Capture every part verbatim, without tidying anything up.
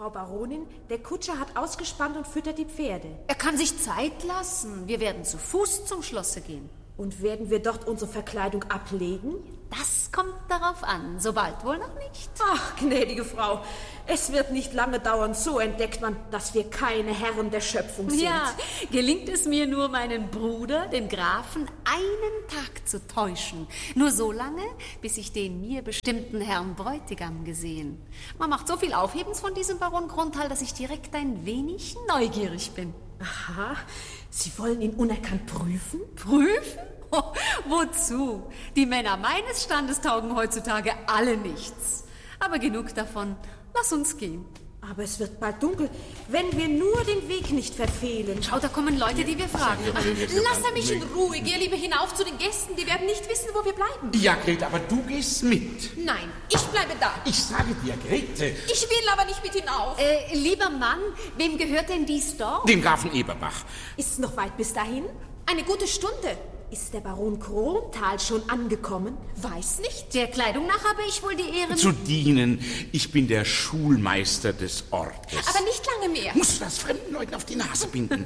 Frau Baronin, der Kutscher hat ausgespannt und füttert die Pferde. Er kann sich Zeit lassen. Wir werden zu Fuß zum Schlosse gehen. Und werden wir dort unsere Verkleidung ablegen? Das kommt darauf an. So bald wohl noch nicht. Ach, gnädige Frau, es wird nicht lange dauern, so entdeckt man, dass wir keine Herren der Schöpfung sind. Ja, gelingt es mir nur, meinen Bruder, den Grafen, einen Tag zu täuschen. Nur so lange, bis ich den mir bestimmten Herrn Bräutigam gesehen. Man macht so viel Aufhebens von diesem Baron Grunthal, dass ich direkt ein wenig neugierig bin. Aha, Sie wollen ihn unerkannt prüfen? Prüfen? Oh, wozu? Die Männer meines Standes taugen heutzutage alle nichts. Aber genug davon. Lass uns gehen. Aber es wird bald dunkel, wenn wir nur den Weg nicht verfehlen. Schau, da kommen Leute, die wir fragen. Lass er mich in Ruhe. Geh lieber hinauf zu den Gästen. Die werden nicht wissen, wo wir bleiben. Ja, Grete, aber du gehst mit. Nein, ich bleibe da. Ich sage dir, Grete. Ich will aber nicht mit hinauf. Äh, lieber Mann, wem gehört denn dies Dorf? Dem Grafen Eberbach. Ist es noch weit bis dahin? Eine gute Stunde. Ist der Baron Kronthal schon angekommen? Weiß nicht. Der Kleidung nach habe ich wohl die Ehre... Zu dienen. Ich bin der Schulmeister des Ortes. Aber nicht lange mehr. Musst du das fremden Leuten auf die Nase binden?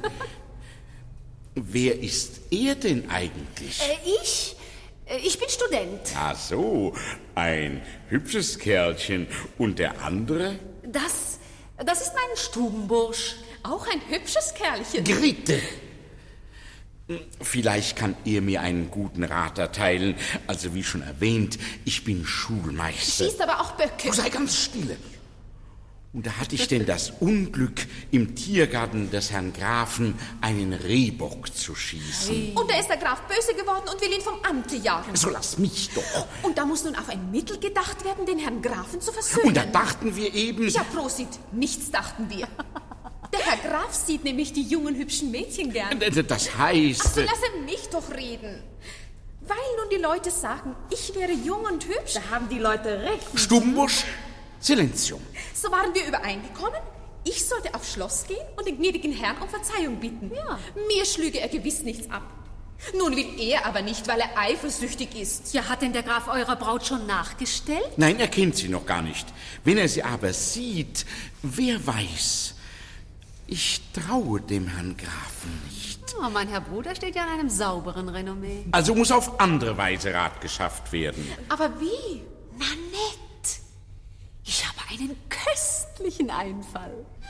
Wer ist er denn eigentlich? Äh, ich? Äh, ich bin Student. Ach so, ein hübsches Kerlchen. Und der andere? Das, das ist mein Stubenbursch. Auch ein hübsches Kerlchen. Grete! Vielleicht kann er mir einen guten Rat erteilen. Also wie schon erwähnt, ich bin Schulmeister. Schießt aber auch Böcke. Du sei ganz stille. Und da hatte ich denn das Unglück, im Tiergarten des Herrn Grafen einen Rehbock zu schießen. Und da ist der Graf böse geworden und will ihn vom Amte jagen. So lass mich doch. Und da muss nun auf ein Mittel gedacht werden, den Herrn Grafen zu versöhnen. Und da dachten wir eben... Ja, Prosit, nichts dachten wir. Der Herr Graf sieht nämlich die jungen, hübschen Mädchen gern. Das heißt... Ach so, lasse mich doch reden. Weil nun die Leute sagen, ich wäre jung und hübsch. Da haben die Leute recht. Stubenbusch, Silentium. So waren wir übereingekommen. Ich sollte aufs Schloss gehen und den gnädigen Herrn um Verzeihung bitten. Ja. Mir schlüge er gewiss nichts ab. Nun will er aber nicht, weil er eifersüchtig ist. Ja, hat denn der Graf eurer Braut schon nachgestellt? Nein, er kennt sie noch gar nicht. Wenn er sie aber sieht, wer weiß... Ich traue dem Herrn Grafen nicht. Oh, mein Herr Bruder steht ja an einem sauberen Renommee. Also muss auf andere Weise Rat geschafft werden. Aber wie? Na nett. Ich habe einen köstlichen Einfall.